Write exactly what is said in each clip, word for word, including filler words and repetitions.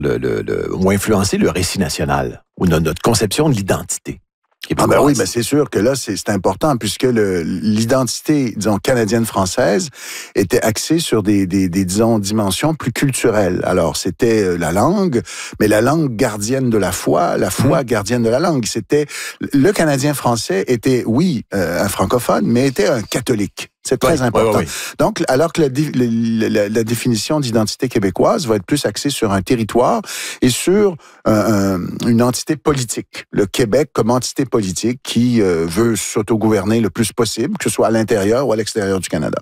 le, le, le, ont influencé le récit national ou notre, notre conception de l'identité? Ah ben oui, ben c'est sûr que là, c'est, c'est important puisque le, l'identité, disons, canadienne-française était axée sur des, des, des, disons, dimensions plus culturelles. Alors, c'était la langue, mais la langue gardienne de la foi, la foi mmh. gardienne de la langue. C'était, le Canadien-français était, oui, euh, un francophone, mais était un catholique. C'est très oui, important. Oui, oui. Donc, alors que la, la, la, la définition d'identité québécoise va être plus axée sur un territoire et sur euh, une entité politique. Le Québec comme entité politique qui euh, veut s'autogouverner le plus possible, que ce soit à l'intérieur ou à l'extérieur du Canada.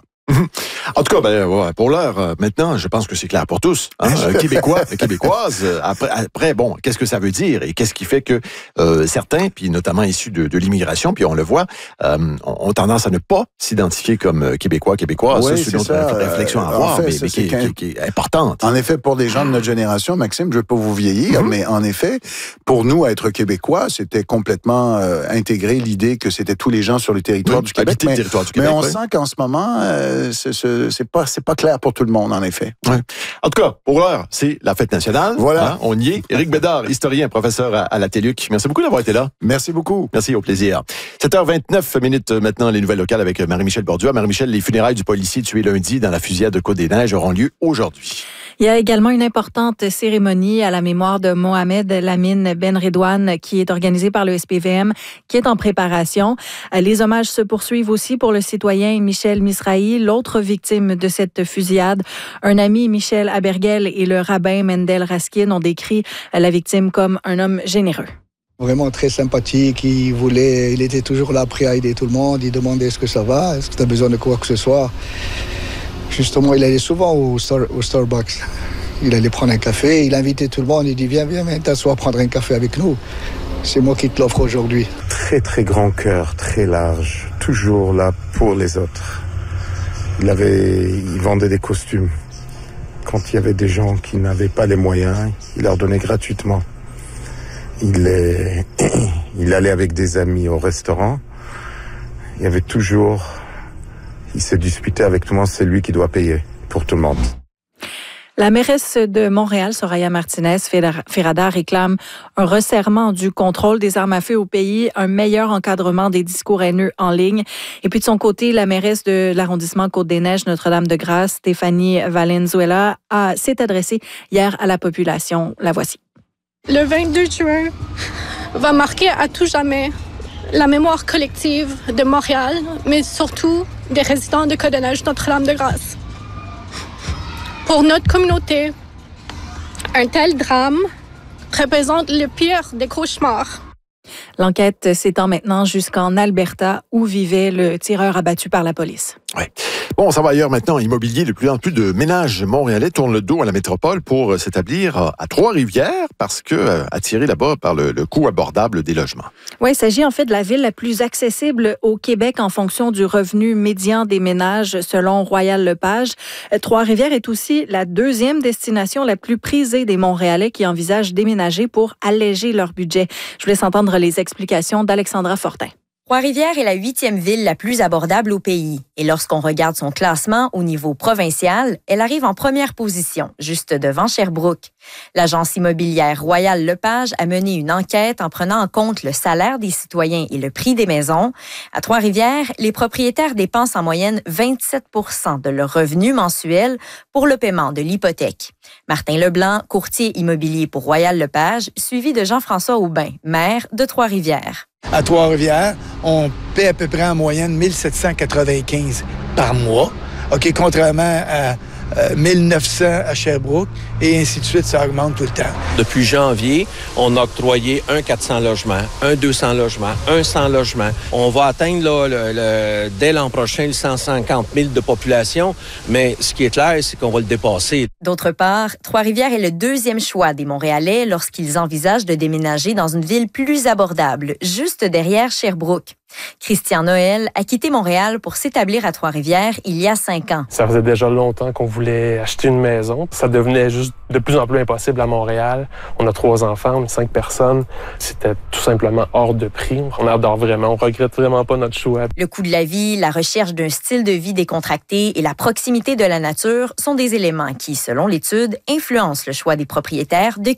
En tout cas, ben, ouais, pour l'heure, maintenant, je pense que c'est clair pour tous. Hein? Québécois, Québécoises. Après, après, bon, qu'est-ce que ça veut dire et qu'est-ce qui fait que euh, certains, puis notamment issus de, de l'immigration, puis on le voit, euh, ont tendance à ne pas s'identifier comme Québécois, Québécoises. Oui, ça, c'est une autre ça. réflexion à avoir, en fait, mais, ça, mais qui, est, qui, qui est importante. En effet, pour des gens de notre génération, Maxime, je ne veux pas vous vieillir, mm-hmm. mais en effet, pour nous, être Québécois, c'était complètement euh, intégré l'idée que c'était tous les gens sur le territoire, oui, du, Québec, mais, le territoire du Québec. Mais on oui. sent qu'en ce moment, euh, c'est, c'est, c'est pas, c'est pas clair pour tout le monde, en effet. Ouais. En tout cas, pour l'heure, c'est la fête nationale. Voilà. Hein, on y est. Éric Bédard, historien, professeur à, à la Téluc. Merci beaucoup d'avoir été là. Merci beaucoup. Merci, au plaisir. sept heures vingt-neuf minutes maintenant, les nouvelles locales avec Marie-Michel Bordua. Marie-Michel, les funérailles du policier tué lundi dans la fusillade de Côte-des-Neiges auront lieu aujourd'hui. Il y a également une importante cérémonie à la mémoire de Mohamed Lamine Ben Redouane qui est organisée par le S P V M, qui est en préparation. Les hommages se poursuivent aussi pour le citoyen Michel Misrahi, l'autre victime de cette fusillade. Un ami, Michel Abergel, et le rabbin Mendel Raskin ont décrit la victime comme un homme généreux. Vraiment très sympathique, il voulait, il était toujours là prêt à aider tout le monde, il demandait est-ce que ça va, est-ce que tu as besoin de quoi que ce soit. Justement, il allait souvent au, Star, au Starbucks. Il allait prendre un café, il invitait tout le monde, il dit viens, viens, viens t'asseoir, prendre un café avec nous. C'est moi qui te l'offre aujourd'hui. Très, très grand cœur, très large, toujours là pour les autres. Il avait, il vendait des costumes. Quand il y avait des gens qui n'avaient pas les moyens, il leur donnait gratuitement. Il, est, il allait avec des amis au restaurant. Il y avait toujours... Il s'est disputé avec tout le monde, c'est lui qui doit payer pour tout le monde. La mairesse de Montréal, Soraya Martinez Ferrada, réclame un resserrement du contrôle des armes à feu au pays, un meilleur encadrement des discours haineux en ligne. Et puis de son côté, la mairesse de l'arrondissement Côte-des-Neiges, Notre-Dame-de-Grâce, Stéphanie Valenzuela, a, s'est adressée hier à la population. La voici. Le vingt-deux juin va marquer à tout jamais la mémoire collective de Montréal, mais surtout des résidents de Côte-des-Neiges, Notre-Dame-de-Grâce. Pour notre communauté, un tel drame représente le pire des cauchemars. L'enquête s'étend maintenant jusqu'en Alberta, où vivait le tireur abattu par la police. Oui. Bon, on s'en va ailleurs maintenant. Immobilier, de plus en plus de ménages montréalais tournent le dos à la métropole pour s'établir à Trois-Rivières parce que attirés là-bas par le, le coût abordable des logements. Oui, il s'agit en fait de la ville la plus accessible au Québec en fonction du revenu médian des ménages selon Royal Lepage. Trois-Rivières est aussi la deuxième destination la plus prisée des Montréalais qui envisagent déménager pour alléger leur budget. Je vous laisse entendre les explications d'Alexandra Fortin. Trois-Rivières est la huitième ville la plus abordable au pays. Et lorsqu'on regarde son classement au niveau provincial, elle arrive en première position, juste devant Sherbrooke. L'agence immobilière Royal Lepage a mené une enquête en prenant en compte le salaire des citoyens et le prix des maisons. À Trois-Rivières, les propriétaires dépensent en moyenne vingt-sept pour cent de leur revenu mensuel pour le paiement de l'hypothèque. Martin Leblanc, courtier immobilier pour Royal Lepage, suivi de Jean-François Aubin, maire de Trois-Rivières. À Trois-Rivières, on paie à peu près en moyenne mille sept cent quatre-vingt-quinze par mois, OK, contrairement à euh, mille neuf cents à Sherbrooke, et ainsi de suite, ça augmente tout le temps. Depuis janvier, on a octroyé un quatre cents logements, un deux cents logements, un cent logements. On va atteindre là, le, le, dès l'an prochain le cent cinquante mille de population, mais ce qui est clair, c'est qu'on va le dépasser. D'autre part, Trois-Rivières est le deuxième choix des Montréalais lorsqu'ils envisagent de déménager dans une ville plus abordable, juste derrière Sherbrooke. Christian Noël a quitté Montréal pour s'établir à Trois-Rivières il y a cinq ans. Ça faisait déjà longtemps qu'on voulait acheter une maison. Ça devenait juste de plus en plus impossible à Montréal. On a trois enfants, on est cinq personnes. C'était tout simplement hors de prix. On adore vraiment, on regrette vraiment pas notre choix. Le coût de la vie, la recherche d'un style de vie décontracté et la proximité de la nature sont des éléments qui, selon l'étude, influencent le choix des propriétaires de